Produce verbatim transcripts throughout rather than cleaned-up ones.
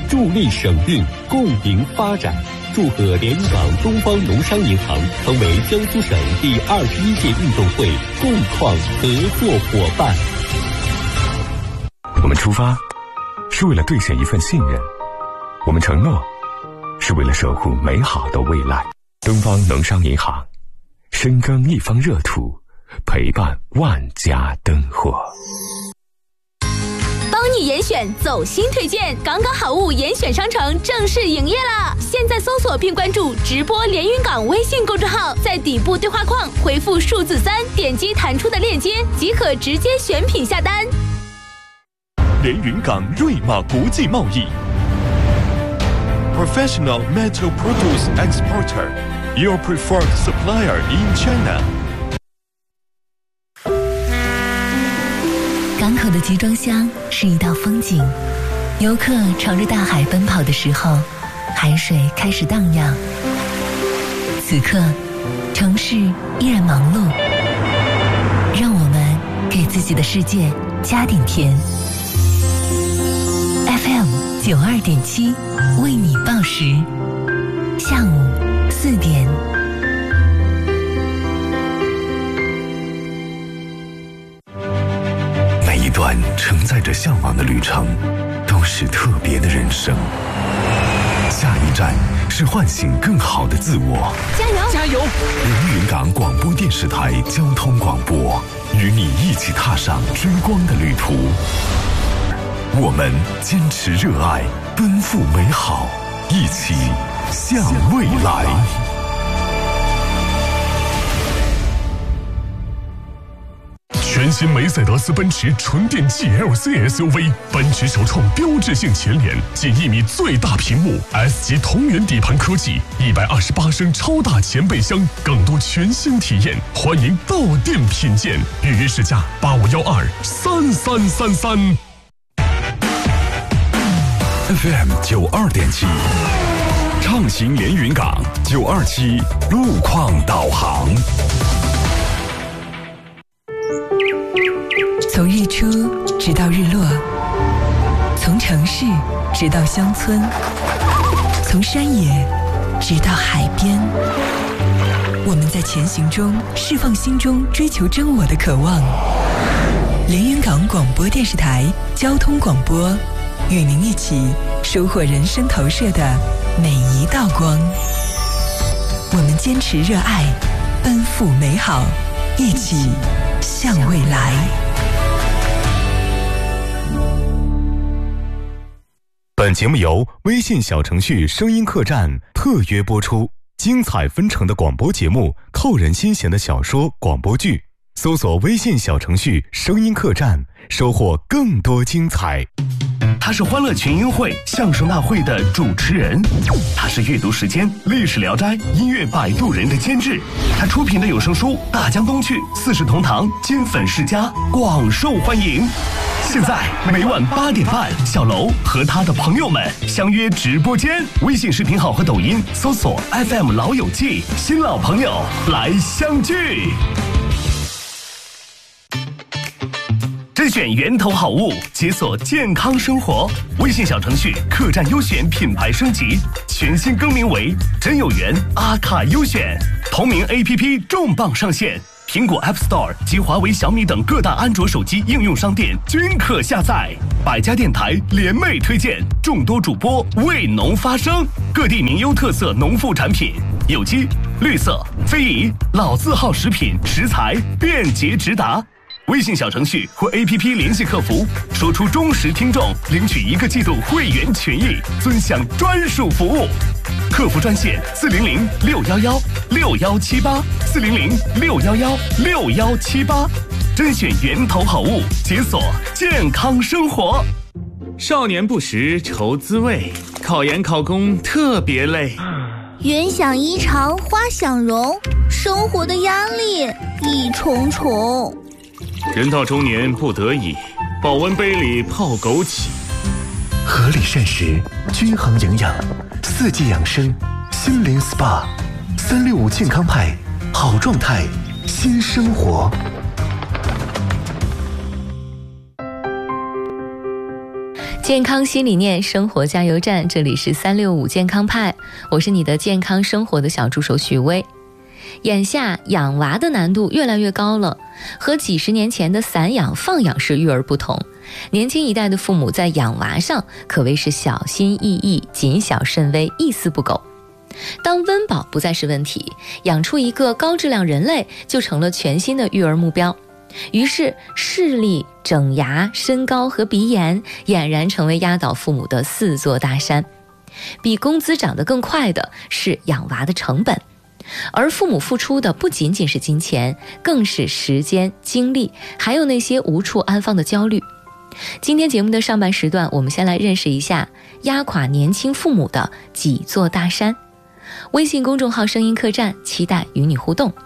助力省运，共赢发展。祝贺连云港东方农商银行成为江苏省第二十一届运动会共创合作伙伴。 我们出发是为了兑现一份信任，我们承诺是为了守护美好的未来。东方农商银行，深耕一方热土，陪伴万家灯火。 帮你严选走心推荐，港港好物严选商城正式营业了！现在搜索并关注直播连云港微信公众号，在底部对话框回复数字三，点击弹出的链接即可直接选品下单。 连云港瑞玛国际贸易 Professional Metal Produce Exporter, your preferred supplier in China。 港口的集装箱是一道风景，游客朝着大海奔跑的时候，海水开始荡漾。此刻，城市依然忙碌，让我们给自己的世界加点甜。F M 九二点七为你报时，下午四点。 一段承载着向往的旅程，都是特别的人生。下一站是唤醒更好的自我。 加油！ 加油！ 连云港广播电视台交通广播，与你一起踏上追光的旅途。我们坚持热爱，奔赴美好，一起向未来。 全新梅赛德斯奔驰纯电 G L C S U V， 奔驰首创标志性前脸，近一米最大屏幕 ，S 级同源底盘科技，一百二十八升超大前备箱，更多全新体验，欢迎到店品鉴，预约试驾八五幺二三三三三。 F M 九二点七，畅行连云港九二七路况导航。 从日出直到日落，从城市直到乡村，从山野直到海边，我们在前行中释放心中追求真我的渴望。连云港广播电视台交通广播，与您一起收获人生投射的每一道光。我们坚持热爱，奔赴美好，一起向未来。 本节目由微信小程序声音客栈特约播出，精彩纷呈的广播节目，扣人心弦的小说广播剧，搜索微信小程序声音客栈，收获更多精彩。 他是欢乐群英会相声大会的主持人，他是阅读时间历史聊斋音乐摆渡人的监制，他出品的有声书《大江东去》《四世同堂》《金粉世家》广受欢迎。现在每晚八点半，小楼和他的朋友们相约直播间，微信视频号和抖音搜索 F M 老友记，新老朋友来相聚。甄选源头好物，解锁健康生活。微信小程序客栈优选品牌升级，全新更名为真有缘阿卡优选。同名 A P P 重磅上线，苹果 App Store 及华为、小米等各大安卓手机应用商店均可下载。百家电台联袂推荐，众多主播为农发声，各地名优特色农副产品，有机、绿色、非遗、老字号食品食材便捷直达。微信小程序或 A P P 联系客服，说出忠实听众，领取一个季度会员权益，尊享专属服务。客服专线四零零六幺幺六幺七八四零零六幺幺六幺七八，甄选源头好物，解锁健康生活。 少年不识愁滋味，考研考公特别累。 云想衣裳花想容，生活的压力一重重。 人到中年不得已，保温杯里泡枸杞。 合理膳食，均衡营养，四季养生，心灵 S P A， 三六五健康派，好状态，新生活。 健康新理念，生活加油站，这里是三六五健康派，我是你的健康生活的小助手许巍。眼下养娃的难度越来越高了，和几十年前的散养放养式育儿不同，年轻一代的父母在养娃上可谓是小心翼翼，谨小慎微，一丝不苟。当温饱不再是问题，养出一个高质量人类就成了全新的育儿目标。于是视力、整牙、身高和鼻炎俨然成为压倒父母的四座大山。比工资涨得更快的是养娃的成本，而父母付出的不仅仅是金钱，更是时间、精力，还有那些无处安放的焦虑。今天节目的上半时段，我们先来认识一下压垮年轻父母的几座大山。微信公众号声音客栈，期待与你互动。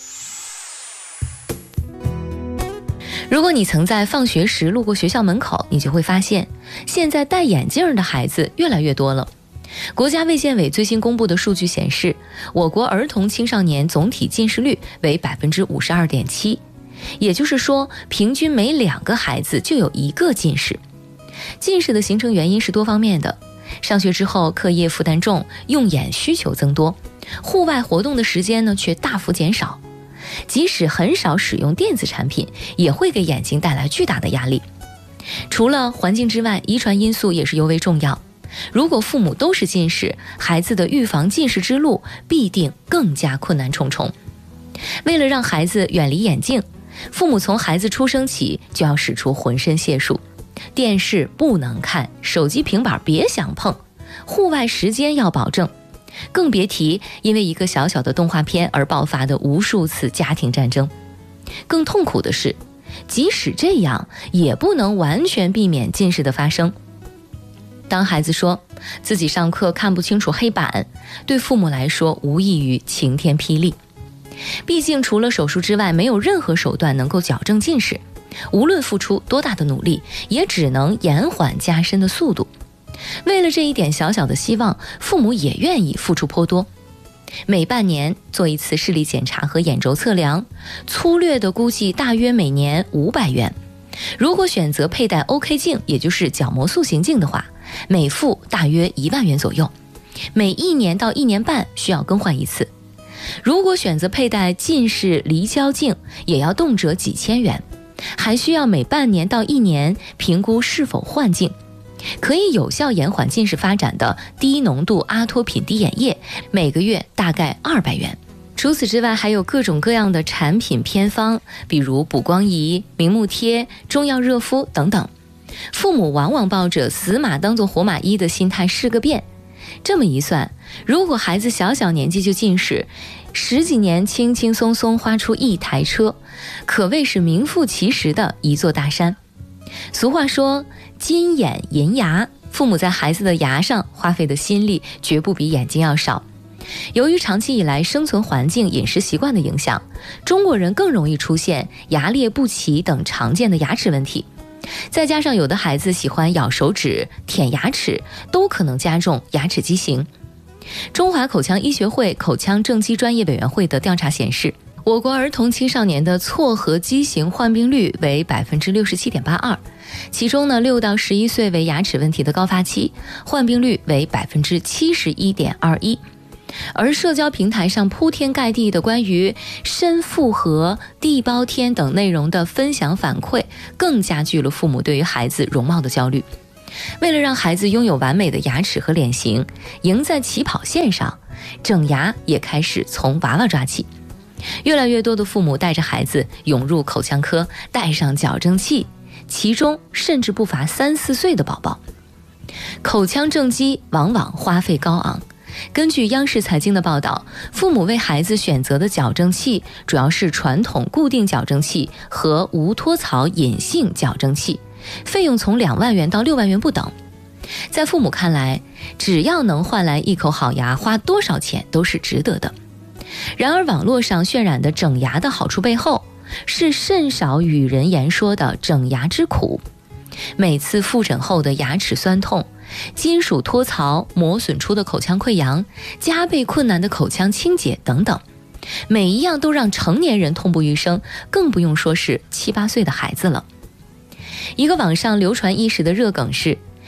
如果你曾在放学时路过学校门口，你就会发现现在戴眼镜的孩子越来越多了。国家卫健委最新公布的数据显示，我国儿童青少年总体近视率为 百分之五十二点七， 也就是说平均每两个孩子就有一个近视。近视的形成原因是多方面的，上学之后课业负担重，用眼需求增多，户外活动的时间呢却大幅减少，即使很少使用电子产品，也会给眼睛带来巨大的压力。除了环境之外，遗传因素也是尤为重要。如果父母都是近视，孩子的预防近视之路必定更加困难重重。为了让孩子远离眼镜，父母从孩子出生起就要使出浑身解数。电视不能看，手机平板别想碰，户外时间要保证，更别提因为一个小小的动画片而爆发的无数次家庭战争。更痛苦的是，即使这样，也不能完全避免近视的发生。当孩子说自己上课看不清楚黑板，对父母来说无异于晴天霹雳。毕竟除了手术之外，没有任何手段能够矫正近视，无论付出多大的努力，也只能延缓加深的速度。为了这一点小小的希望，父母也愿意付出颇多。每半年做一次视力检查和眼轴测量，粗略的估计大约每年五百元。如果选择佩戴 O K 镜，也就是角膜塑形镜的话，每副大约一万元左右，每一年到一年半需要更换一次。如果选择佩戴近视离焦镜，也要动辄几千元，还需要每半年到一年评估是否换镜。可以有效延缓近视发展的低浓度阿托品滴眼液，每个月大概二百元。除此之外，还有各种各样的产品偏方，比如补光仪、明目贴、中药热敷等等。父母往往抱着死马当作活马医的心态试个遍。这么一算，如果孩子小小年纪就近视，十几年轻轻松松花出一台车，可谓是名副其实的一座大山。俗话说金眼银牙，父母在孩子的牙上花费的心力绝不比眼睛要少。由于长期以来生存环境、饮食习惯的影响，中国人更容易出现牙列不齐等常见的牙齿问题。再加上有的孩子喜欢咬手指、舔牙齿，都可能加重牙齿畸形。中华口腔医学会口腔正畸专业委员会的调查显示，我国儿童青少年的错颌畸形患病率为 百分之六十七点八二， 其中呢六到十一岁为牙齿问题的高发期，患病率为 百分之七十一点二一。而社交平台上铺天盖地的关于深复合、地包天等内容的分享反馈，更加剧了父母对于孩子容貌的焦虑。为了让孩子拥有完美的牙齿和脸型，赢在起跑线上，整牙也开始从娃娃抓起。越来越多的父母带着孩子涌入口腔科，带上矫正器，其中甚至不乏三四岁的宝宝。口腔正畸往往花费高昂。根据央视财经的报道，父母为孩子选择的矫正器主要是传统固定矫正器和无托槽隐性矫正器，费用从两万元到六万元不等。在父母看来，只要能换来一口好牙，花多少钱都是值得的。然而网络上渲染的整牙的好处背后，是甚少与人言说的整牙之苦。每次复诊后的牙齿酸痛，金属托槽磨损出的口腔溃疡，加倍困难的口腔清洁等等，每一样都让成年人痛不欲生，更不用说是七八岁的孩子了。一个网上流传一时的热梗是，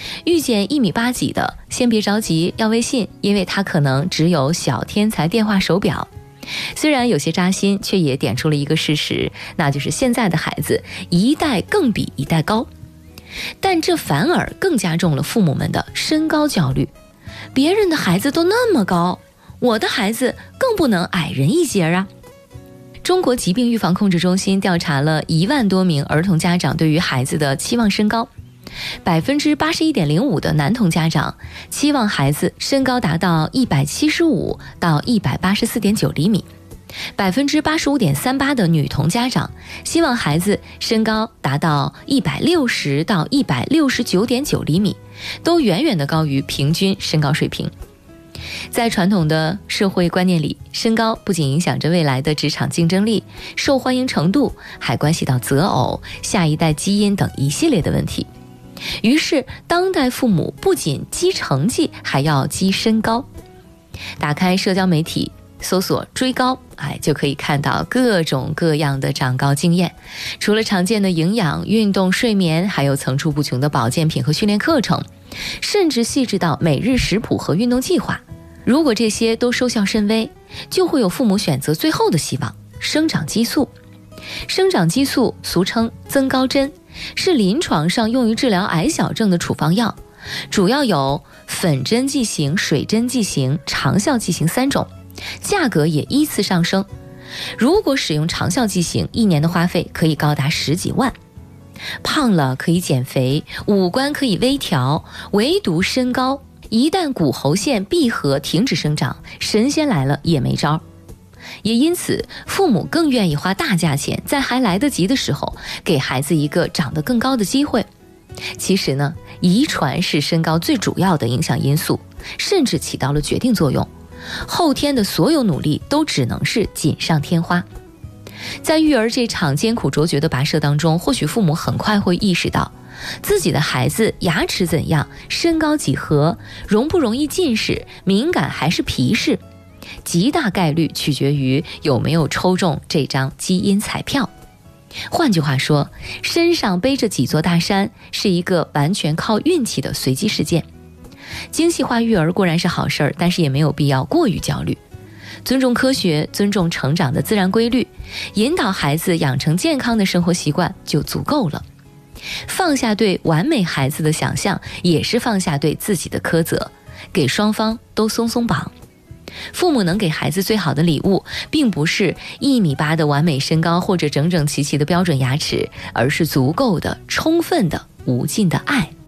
遇见一米八几的，先别着急要微信，因为他可能只有小天才电话手表。虽然有些扎心，却也点出了一个事实，那就是现在的孩子一代更比一代高，但这反而更加重了父母们的身高焦虑。别人的孩子都那么高，我的孩子更不能矮人一截啊。中国疾病预防控制中心调查了一万多名儿童家长对于孩子的期望身高，百分之八十一点零五的男童家长期望孩子身高达到一百七十五到一百八十四点九厘米，百分之八十五点三八的女童家长希望孩子身高达到一百六十到一百六十九点九厘米，都远远的高于平均身高水平。在传统的社会观念里，身高不仅影响着未来的职场竞争力、受欢迎程度，还关系到择偶、下一代基因等一系列的问题。于是当代父母不仅积成绩，还要积身高。打开社交媒体搜索追高，哎，就可以看到各种各样的长高经验。除了常见的营养、运动、睡眠，还有层出不穷的保健品和训练课程，甚至细致到每日食谱和运动计划。如果这些都收效甚微，就会有父母选择最后的希望——生长激素。生长激素俗称增高针，是临床上用于治疗癌小症的处方药，主要有粉针剂型、水针剂型、长效剂型三种，价格也依次上升。如果使用长效剂型，一年的花费可以高达十几万。胖了可以减肥，五官可以微调，唯独身高，一旦骨骺线闭合停止生长，神仙来了也没招。也因此，父母更愿意花大价钱，在还来得及的时候，给孩子一个长得更高的机会。其实呢，遗传是身高最主要的影响因素，甚至起到了决定作用。后天的所有努力都只能是锦上添花。在育儿这场艰苦卓绝的跋涉当中，或许父母很快会意识到，自己的孩子牙齿怎样，身高几何，容不容易近视，敏感还是皮视，极大概率取决于有没有抽中这张基因彩票。换句话说，身上背着几座大山是一个完全靠运气的随机事件。精细化育儿固然是好事儿，但是也没有必要过于焦虑。尊重科学，尊重成长的自然规律，引导孩子养成健康的生活习惯就足够了。放下对完美孩子的想象，也是放下对自己的苛责，给双方都松松绑。父母能给孩子最好的礼物，并不是一米八的完美身高或者整整齐齐的标准牙齿，而是足够的、充分的、无尽的爱。